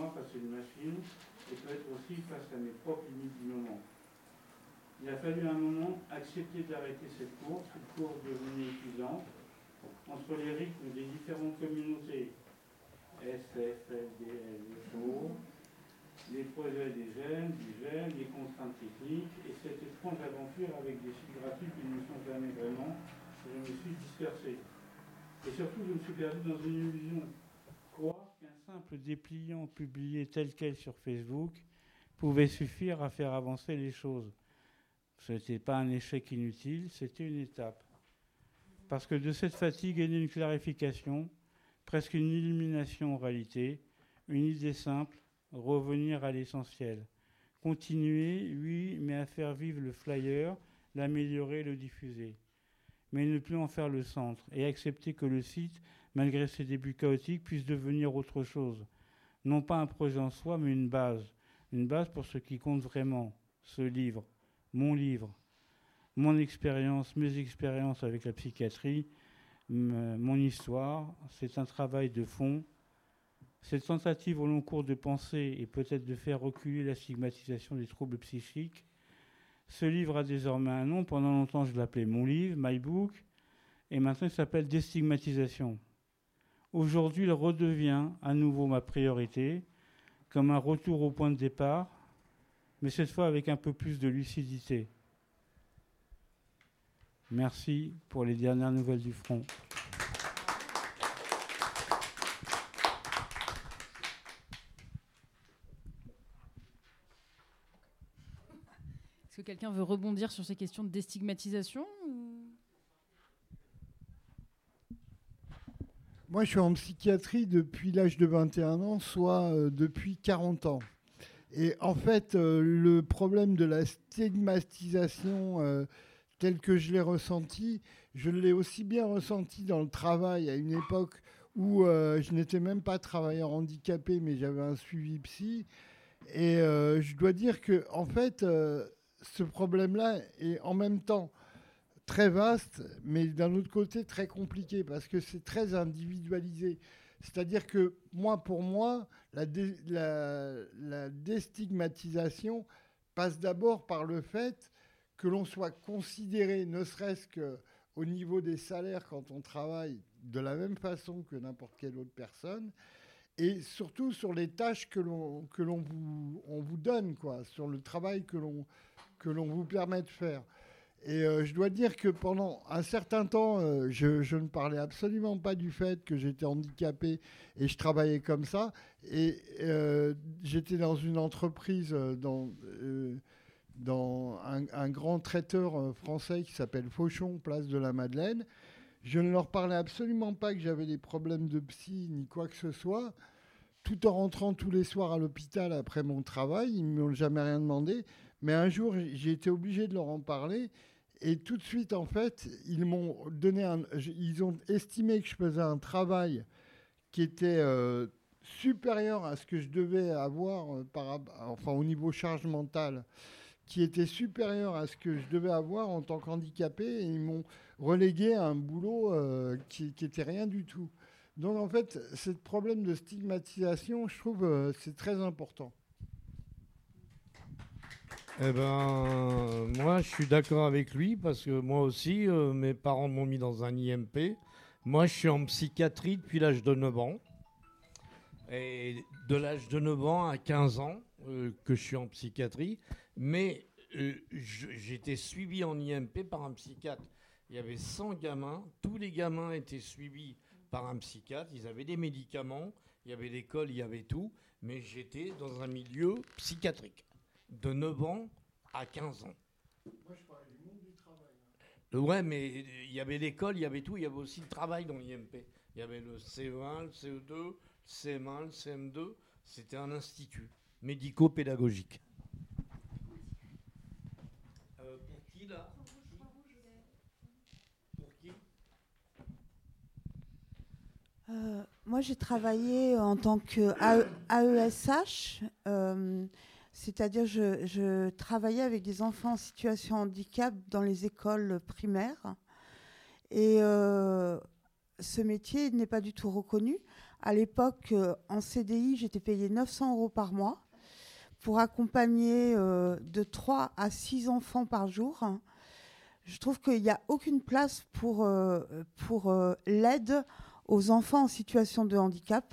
moi face à une machine et peut être aussi face à mes propres limites du moment. Il a fallu à un moment accepter d'arrêter cette course devenue épuisante, entre les rythmes des différentes communautés, SF, FDL, FO, les projets des jeunes, les contraintes techniques, et cette étrange aventure avec des sites gratuits qui ne me sont jamais vraiment, je me suis dispersé. Et surtout, je me suis perdu dans une illusion. Croire qu'un simple dépliant publié tel quel sur Facebook pouvait suffire à faire avancer les choses. Ce n'était pas un échec inutile, c'était une étape. Parce que de cette fatigue est née une clarification, presque une illumination en réalité, une idée simple, revenir à l'essentiel. Continuer, oui, mais à faire vivre le flyer, l'améliorer, le diffuser. Mais ne plus en faire le centre et accepter que le site, malgré ses débuts chaotiques, puisse devenir autre chose. Non pas un projet en soi, mais une base pour ce qui compte vraiment, ce livre, mon expérience, mes expériences avec la psychiatrie, mon histoire. C'est un travail de fond. Cette tentative au long cours de penser et peut-être de faire reculer la stigmatisation des troubles psychiques. Ce livre a désormais un nom. Pendant longtemps, je l'appelais mon livre, My Book, et maintenant il s'appelle Déstigmatisation. Aujourd'hui, il redevient à nouveau ma priorité, comme un retour au point de départ, mais cette fois avec un peu plus de lucidité. Merci pour les dernières nouvelles du front. Est-ce que quelqu'un veut rebondir sur ces questions de déstigmatisation ou... Moi, je suis en psychiatrie depuis l'âge de 21 ans, soit depuis 40 ans. Et en fait, le problème de la stigmatisation tel que je l'ai ressenti, je l'ai aussi bien ressenti dans le travail à une époque où je n'étais même pas travailleur handicapé, mais j'avais un suivi psy. Et je dois dire que, en fait, ce problème-là est en même temps très vaste, mais d'un autre côté très compliqué parce que c'est très individualisé. C'est-à-dire que pour moi, la déstigmatisation passe d'abord par le fait que l'on soit considéré, ne serait-ce qu'au niveau des salaires quand on travaille, de la même façon que n'importe quelle autre personne, et surtout sur les tâches on vous donne, quoi, sur le travail que l'on vous permet de faire. Et je dois dire que pendant un certain temps, je ne parlais absolument pas du fait que j'étais handicapé et je travaillais comme ça. Et j'étais dans une entreprise, dans un grand traiteur français qui s'appelle Fauchon, place de la Madeleine. Je ne leur parlais absolument pas que j'avais des problèmes de psy ni quoi que ce soit. Tout en rentrant tous les soirs à l'hôpital après mon travail, ils ne m'ont jamais rien demandé. Mais un jour, j'ai été obligé de leur en parler. Et tout de suite, en fait, ils ont estimé que je faisais un travail qui était supérieur à ce que je devais avoir, au niveau charge mentale, qui était supérieur à ce que je devais avoir en tant qu'handicapé. Et ils m'ont relégué à un boulot qui était rien du tout. Donc, en fait, ce problème de stigmatisation, je trouve, c'est très important. Eh ben, moi, je suis d'accord avec lui parce que moi aussi, mes parents m'ont mis dans un IMP. Moi, je suis en psychiatrie depuis l'âge de 9 ans. Et de l'âge de 9 ans à 15 ans que je suis en psychiatrie. Mais j'étais suivi en IMP par un psychiatre. Il y avait 100 gamins. Tous les gamins étaient suivis par un psychiatre. Ils avaient des médicaments. Il y avait l'école, il y avait tout. Mais j'étais dans un milieu psychiatrique. De 9 ans à 15 ans. Moi, je parlais du monde du travail. Ouais, mais il y avait l'école, il y avait tout. Il y avait aussi le travail dans l'IMP. Il y avait le CE1, le CE2, le CM1, le CM2. C'était un institut médico-pédagogique. Pour qui, là? Pour qui? Moi, j'ai travaillé en tant qu'AESH. C'est-à-dire, je travaillais avec des enfants en situation de handicap dans les écoles primaires. Et ce métier n'est pas du tout reconnu. À l'époque, en CDI, j'étais payée 900 € par mois pour accompagner de 3 à 6 enfants par jour. Je trouve qu'il n'y a aucune place pour l'aide aux enfants en situation de handicap.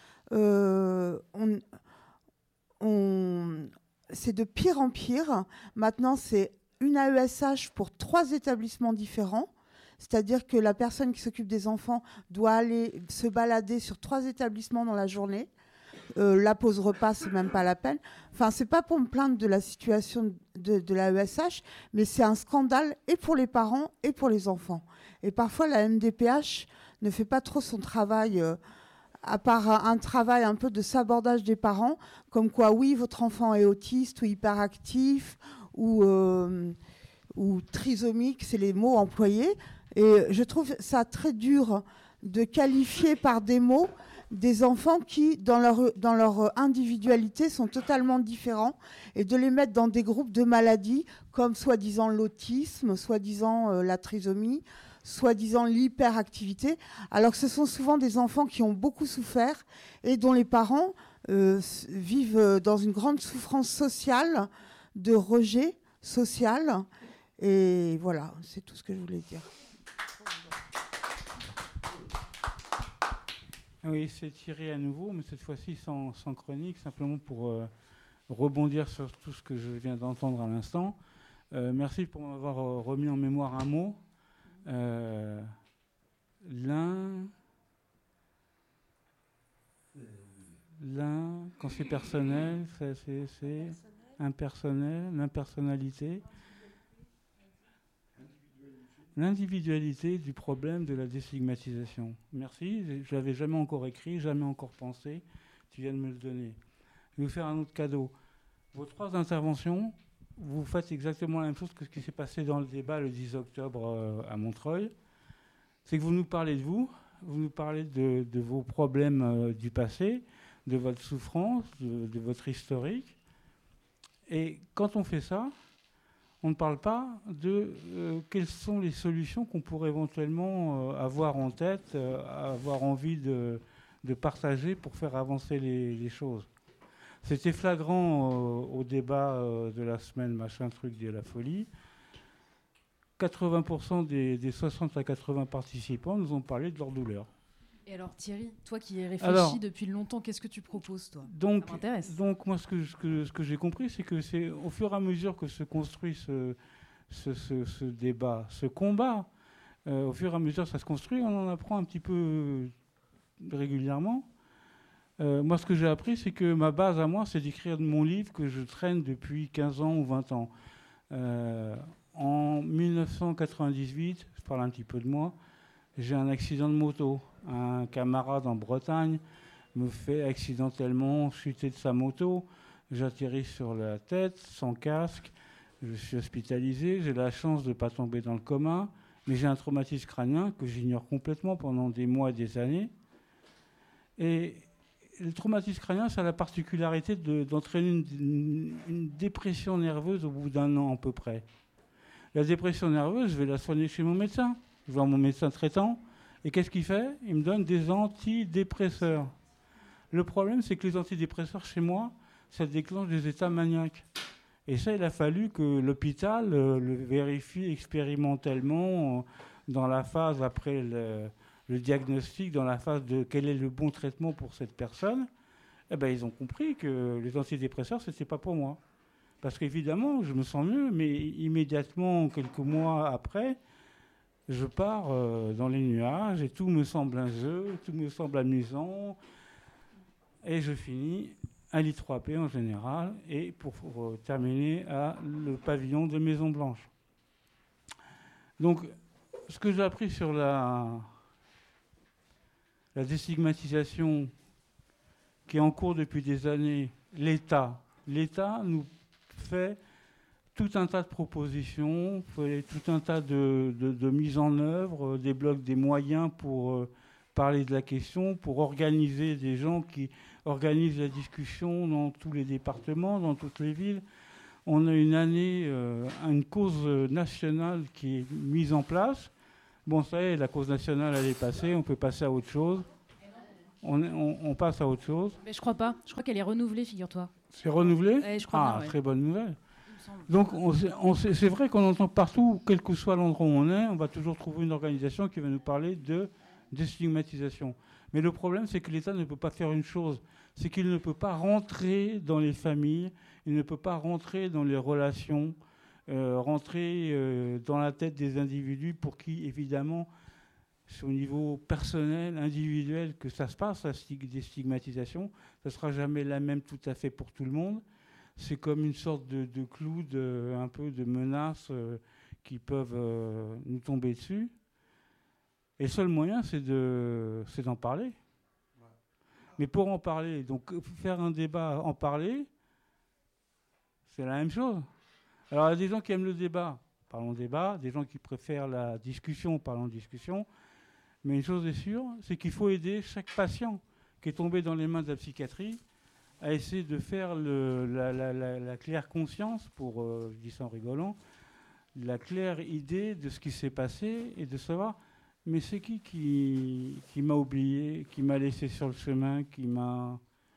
C'est de pire en pire. Maintenant, c'est une AESH pour 3 établissements différents. C'est-à-dire que la personne qui s'occupe des enfants doit aller se balader sur 3 établissements dans la journée. La pause repas, c'est même pas la peine. Enfin, c'est pas pour me plaindre de la situation de l'AESH, mais c'est un scandale et pour les parents et pour les enfants. Et parfois, la MDPH ne fait pas trop son travail, à part un travail un peu de sabordage des parents, comme quoi, oui, votre enfant est autiste ou hyperactif ou trisomique, c'est les mots employés. Et je trouve ça très dur de qualifier par des mots des enfants qui, dans leur individualité, sont totalement différents et de les mettre dans des groupes de maladies comme soi-disant l'autisme, soi-disant la trisomie, soi-disant l'hyperactivité, alors que ce sont souvent des enfants qui ont beaucoup souffert et dont les parents vivent dans une grande souffrance sociale, de rejet social. Et voilà, c'est tout ce que je voulais dire. Oui, c'est Thierry à nouveau, mais cette fois-ci sans chronique, simplement pour rebondir sur tout ce que je viens d'entendre à l'instant. Merci pour m'avoir remis en mémoire un mot. Quand c'est personnel, c'est impersonnel, l'impersonnalité. L'individualité du problème de la déstigmatisation. Merci, je ne l'avais jamais encore écrit, jamais encore pensé. Tu viens de me le donner. Je vais vous faire un autre cadeau. Vos 3 interventions, vous faites exactement la même chose que ce qui s'est passé dans le débat le 10 octobre à Montreuil. C'est que vous nous parlez de vous nous parlez de vos problèmes du passé, de votre souffrance, de votre historique. Et quand on fait ça, on ne parle pas de quelles sont les solutions qu'on pourrait éventuellement avoir en tête, avoir envie de partager pour faire avancer les choses. C'était flagrant au débat de la semaine, machin truc de la folie. 80% des 60 à 80 participants nous ont parlé de leur douleur. Et alors Thierry, toi qui y réfléchis depuis longtemps, qu'est-ce que tu proposes toi ? Donc, ça m'intéresse. Donc moi ce que j'ai compris, c'est que c'est au fur et à mesure que se construit ce débat, ce combat, au fur et à mesure que ça se construit, on en apprend un petit peu régulièrement. Moi ce que j'ai appris, c'est que ma base à moi, c'est d'écrire mon livre que je traîne depuis 15 ans ou 20 ans. En 1998, je parle un petit peu de moi, j'ai un accident de moto. Un camarade en Bretagne me fait accidentellement chuter de sa moto. J'atterris sur la tête, sans casque. Je suis hospitalisé. J'ai la chance de ne pas tomber dans le coma. Mais j'ai un traumatisme crânien que j'ignore complètement pendant des mois et des années. Et le traumatisme crânien, ça a la particularité d'entraîner une dépression nerveuse au bout d'1 an à peu près. La dépression nerveuse, je vais la soigner chez mon médecin. Je vais voir mon médecin traitant. Et qu'est-ce qu'il fait ? Il me donne des antidépresseurs. Le problème, c'est que les antidépresseurs, chez moi, ça déclenche des états maniaques. Et ça, il a fallu que l'hôpital le vérifie expérimentalement dans la phase après le diagnostic, dans la phase de quel est le bon traitement pour cette personne. Eh ben, ils ont compris que les antidépresseurs, ce n'était pas pour moi. Parce qu'évidemment, je me sens mieux, mais immédiatement, quelques mois après, je pars dans les nuages et tout me semble un jeu, tout me semble amusant. Et je finis à l'I3P en général et pour terminer à le pavillon de Maison Blanche. Donc, ce que j'ai appris sur la déstigmatisation qui est en cours depuis des années, l'État nous fait tout un tas de propositions, tout un tas de mises en œuvre, débloque des moyens pour parler de la question, pour organiser des gens qui organisent la discussion dans tous les départements, dans toutes les villes. On a une année, une cause nationale qui est mise en place. Bon, ça y est, la cause nationale, elle est passée, on peut passer à autre chose. on passe à autre chose. Mais je crois pas. Je crois qu'elle est renouvelée, figure-toi. C'est renouvelé? Je crois bien, Très bonne nouvelle. il me semble. Donc, c'est vrai qu'on entend partout, quel que soit l'endroit où on va toujours trouver une organisation qui va nous parler de déstigmatisation. Mais le problème, c'est que l'État ne peut pas faire une chose, c'est qu'il ne peut pas rentrer dans les familles, il ne peut pas rentrer dans les relations, rentrer dans la tête des individus pour qui, évidemment, c'est au niveau personnel, individuel, que ça se passe, la stigmatisation. Ça ne sera jamais la même tout à fait pour tout le monde. C'est comme une sorte de clou, un peu de menaces qui peuvent nous tomber dessus. Et le seul moyen, c'est d'en parler. Mais pour en parler, donc faire un débat, en parler, c'est la même chose. Alors, il y a des gens qui aiment le débat, parlons débat, des gens qui préfèrent la discussion, parlons discussion. Mais une chose est sûre, c'est qu'il faut aider chaque patient qui est tombé dans les mains de la psychiatrie à essayer de faire la claire conscience, je dis ça en rigolant, la claire idée de ce qui s'est passé et de savoir, mais c'est qui m'a oublié, qui m'a laissé sur le chemin, qui m'a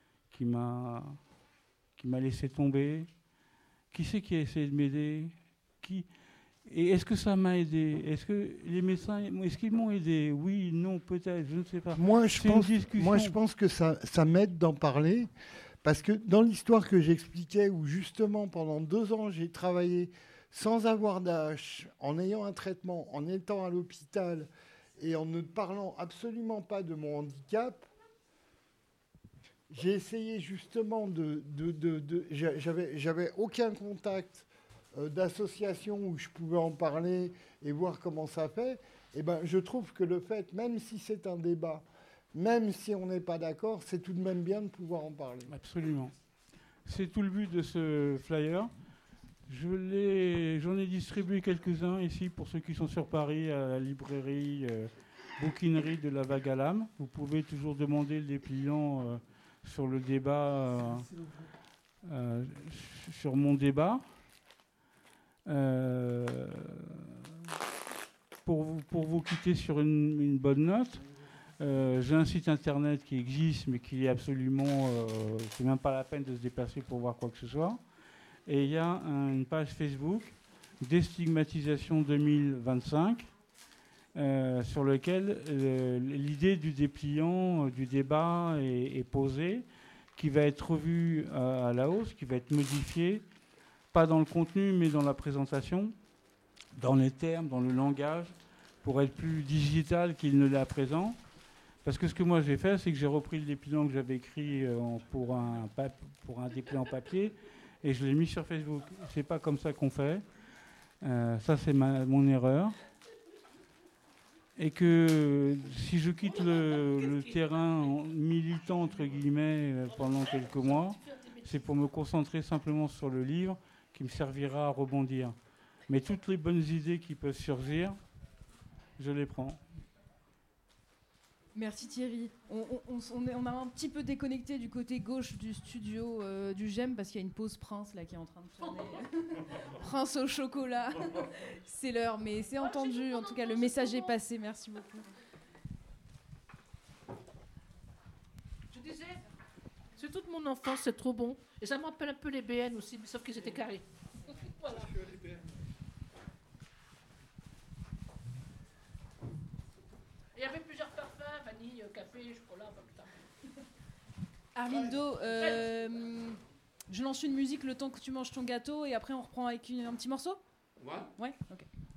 laissé tomber, qui c'est qui a essayé de m'aider, et est-ce que ça m'a aidé? Est-ce que les médecins, est-ce qu'ils m'ont aidé? Oui, non, peut-être, je ne sais pas. Moi, je pense que ça m'aide d'en parler, parce que dans l'histoire que j'expliquais, où justement pendant 2 ans, j'ai travaillé sans avoir d'âge, en ayant un traitement, en étant à l'hôpital et en ne parlant absolument pas de mon handicap, j'ai essayé justement j'avais aucun contact d'association où je pouvais en parler et voir comment ça fait. Et ben, je trouve que le fait, même si c'est un débat, même si on n'est pas d'accord, c'est tout de même bien de pouvoir en parler. Absolument. C'est tout le but de ce flyer. J'en ai distribué quelques-uns ici pour ceux qui sont sur Paris, à la librairie Bouquinerie de la Vague à l'âme. Vous pouvez toujours demander le dépliant sur le débat, sur mon débat. Pour vous quitter sur une bonne note, j'ai un site internet qui existe, mais qui est absolument... c'est même pas la peine de se déplacer pour voir quoi que ce soit. Et il y a une page Facebook, Déstigmatisation 2025, sur lequel l'idée du dépliant, du débat est posée, qui va être revue à la hausse, qui va être modifiée, pas dans le contenu, mais dans la présentation, dans les termes, dans le langage, pour être plus digital qu'il ne l'est à présent. Parce que ce que moi j'ai fait, c'est que j'ai repris le dépliant que j'avais écrit pour un dépliant papier, et je l'ai mis sur Facebook. C'est pas comme ça qu'on fait. Ça, c'est mon erreur. Et que si je quitte le terrain militant, entre guillemets, pendant quelques mois, c'est pour me concentrer simplement sur le livre qui me servira à rebondir. Mais toutes les bonnes idées qui peuvent surgir, je les prends. Merci Thierry. On a un petit peu déconnecté du côté gauche du studio du GEM parce qu'il y a une pause Prince là qui est en train de flâner. Prince au chocolat. C'est l'heure, mais c'est entendu. En tout cas, le message est passé. Merci beaucoup. Je disais, c'est toute mon enfance, c'est trop bon. Et ça me rappelle un peu les BN aussi, sauf qu'ils étaient carrés. Voilà. Il y avait plusieurs parfums, vanille, café, chocolat, putain. Arlindo, je lance une musique le temps que tu manges ton gâteau et après on reprend avec un petit morceau. Ouais. Ouais, ok.